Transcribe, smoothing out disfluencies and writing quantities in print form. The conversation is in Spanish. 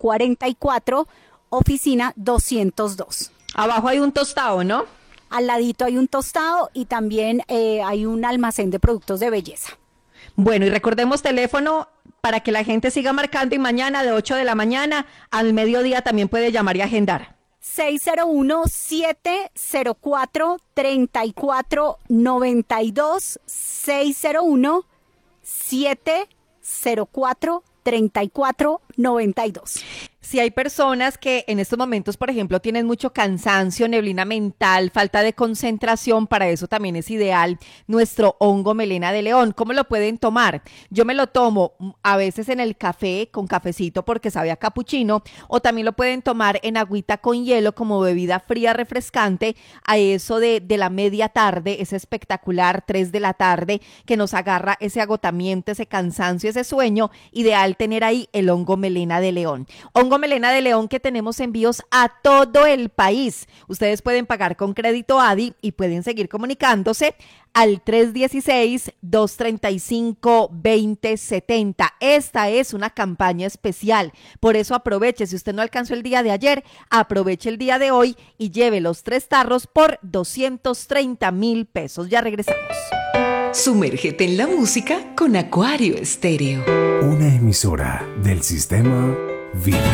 44, oficina 202. Abajo hay un tostado, ¿no? Al ladito hay un tostado y también hay un almacén de productos de belleza. Bueno, y recordemos teléfono para que la gente siga marcando y mañana de 8 de la mañana al mediodía también puede llamar y agendar. 601-704-3492, 601-704-3492. Si hay personas que en estos momentos, por ejemplo, tienen mucho cansancio, neblina mental, falta de concentración, para eso también es ideal nuestro hongo melena de león. ¿Cómo lo pueden tomar? Yo me lo tomo a veces en el café, con cafecito porque sabe a capuchino, o también lo pueden tomar en agüita con hielo como bebida fría refrescante a eso de la media tarde. Es espectacular, 3 de la tarde, que nos agarra ese agotamiento, ese cansancio, ese sueño. Ideal tener ahí el hongo melena de león. Hongo melena de león que tenemos envíos a todo el país. Ustedes pueden pagar con crédito ADI y pueden seguir comunicándose al 316-235-2070. Esta es una campaña especial, por eso aproveche. Si usted no alcanzó el día de ayer, aproveche el día de hoy y lleve los 3 tarros por 230,000 pesos. Ya regresamos. Sumérgete en la música con Acuario Estéreo. Una emisora del sistema Vida.